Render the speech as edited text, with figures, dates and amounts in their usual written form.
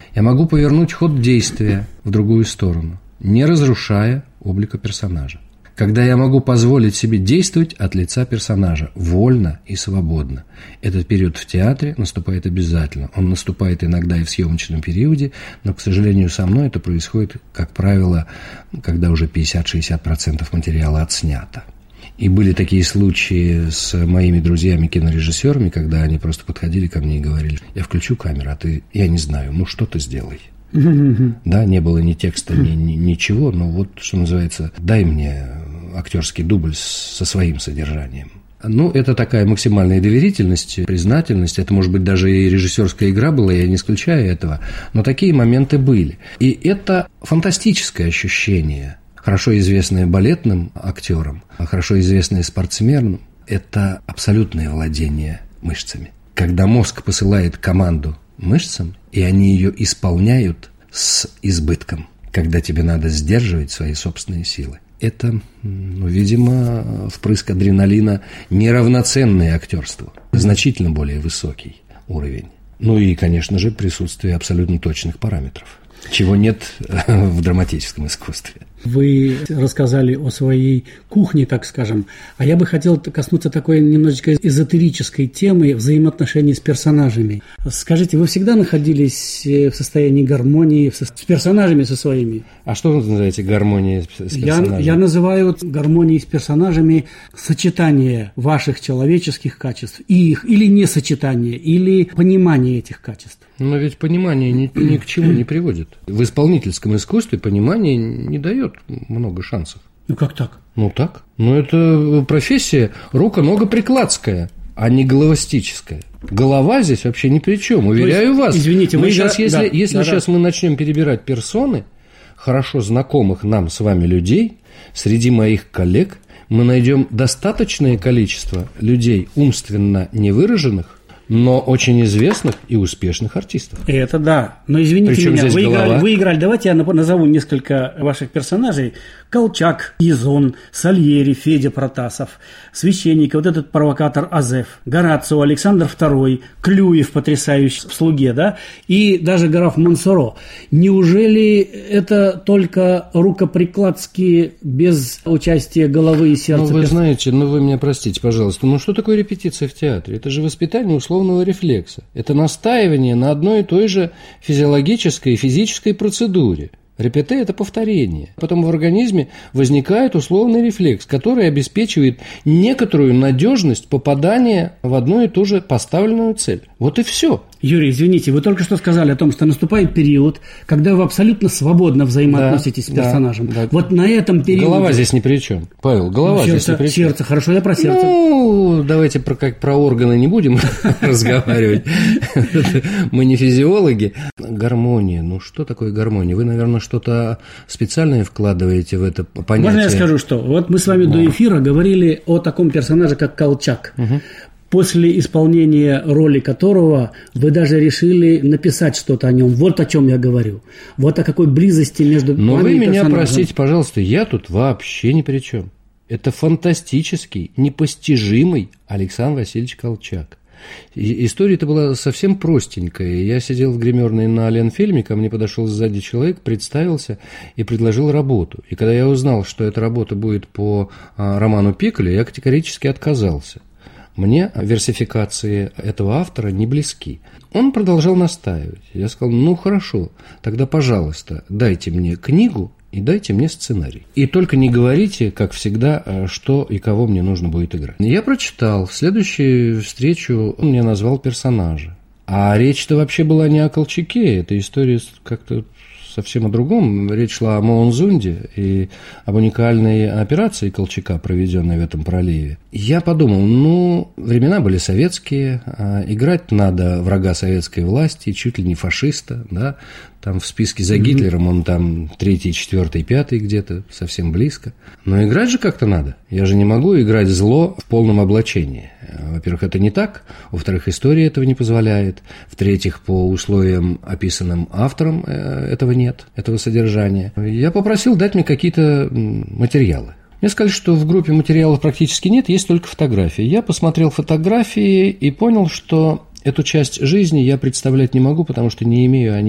Я могу повернуть ход действия в другую сторону, не разрушая облика персонажа. Когда я могу позволить себе действовать от лица персонажа, вольно и свободно. Этот период в театре наступает обязательно. Он наступает иногда и в съемочном периоде, но, к сожалению, со мной это происходит, как правило, когда уже 50-60% материала отснято. И были такие случаи с моими друзьями-кинорежиссерами, когда они просто подходили ко мне и говорили: я включу камеру, а ты, я не знаю, ну что ты сделай. Да, не было ни текста, ничего, но вот, что называется, дай мне актерский дубль со своим содержанием. Ну, это такая максимальная доверительность, признательность. Это, может быть, даже и режиссерская игра была, я не исключаю этого. Но такие моменты были. И это фантастическое ощущение, хорошо известное балетным актерам, хорошо известное спортсменам. Это абсолютное владение мышцами. Когда мозг посылает команду мышцам, и они ее исполняют с избытком, когда тебе надо сдерживать свои собственные силы. Это, видимо, впрыск адреналина неравноценное актерству, значительно более высокий уровень. Ну и, конечно же, присутствие абсолютно точных параметров, чего нет в драматическом искусстве. Вы рассказали о своей кухне, так скажем, а я бы хотел коснуться такой немножечко эзотерической темы взаимоотношений с персонажами. Скажите, вы всегда находились в состоянии гармонии с персонажами со своими? А что вы называете гармонией с персонажами? Я называю гармонией с персонажами сочетание ваших человеческих качеств и их, или несочетание, или понимание этих качеств. Но ведь понимание ни к чему не приводит. В исполнительском искусстве понимание не дает много шансов. Ну как так? Ну так. Но это профессия руко-ного-прикладская, а не головастическая. Голова здесь вообще ни при чем, уверяю вас. Извините, мы сейчас, если сейчас мы начнем перебирать персоны хорошо знакомых нам с вами людей, среди моих коллег мы найдем достаточное количество людей умственно невыраженных, но очень известных и успешных артистов. Это да. Но извините Причем меня, вы играли. Давайте я назову несколько ваших персонажей. Колчак, Язон, Сальери, Федя Протасов, священник, вот этот провокатор Азеф, Горацио, Александр II, Клюев, потрясающий в «Слуге», да, и даже граф Монсоро. Неужели это только рукоприкладские, без участия головы и сердца? Ну, вы знаете, вы меня простите, пожалуйста, что такое репетиция в театре? Это же воспитание условного рефлекса. Это настаивание на одной и той же физиологической и физической процедуре. Репете – это повторение. Потом в организме возникает условный рефлекс, который обеспечивает некоторую надежность попадания в одну и ту же поставленную цель. Вот и все. Юрий, извините, вы только что сказали о том, что наступает период, когда вы абсолютно свободно взаимоотноситесь с персонажем. Да. Вот на этом периоде... Голова здесь ни при чем. Павел, голова здесь ни при чем. Сердце, хорошо, я про сердце. Давайте про органы не будем разговаривать. Мы не физиологи. Гармония. Что такое гармония? Вы, наверное, что-то специальное вкладываете в это понятие. Можно я скажу, что? Вот мы с вами до эфира говорили о таком персонаже, как Колчак. После исполнения роли которого вы даже решили написать что-то о нем. Вот о чем я говорю. Вот о какой близости между вами и персонажем. Но вы меня простите, пожалуйста, я тут вообще ни при чем. Это фантастический, непостижимый Александр Васильевич Колчак. История-то была совсем простенькая. Я сидел в гримерной на Ленфильме, ко мне подошел сзади человек, представился и предложил работу. И когда я узнал, что эта работа будет по роману Пикколе, я категорически отказался. Мне версификации этого автора не близки. Он продолжал настаивать. Я сказал: хорошо, тогда, пожалуйста, дайте мне книгу и дайте мне сценарий. И только не говорите, как всегда, что и кого мне нужно будет играть. Я прочитал. В следующую встречу он мне назвал персонажа. А речь-то вообще была не о Колчаке. Эта история как-то совсем о другом. Речь шла о Моонзунде и об уникальной операции Колчака, проведенной в этом проливе. Я подумал, времена были советские, играть надо врага советской власти, чуть ли не фашиста, да, там в списке за Гитлером он там 3-й, 4-й, 5-й где-то, совсем близко. Но играть же как-то надо. Я же не могу играть зло в полном облачении. Во-первых, это не так. Во-вторых, история этого не позволяет. В-третьих, по условиям, описанным автором, этого нет, этого содержания. Я попросил дать мне какие-то материалы. Мне сказали, что в группе материалов практически нет, есть только фотографии. Я посмотрел фотографии и понял, что эту часть жизни я представлять не могу, потому что не имею о ней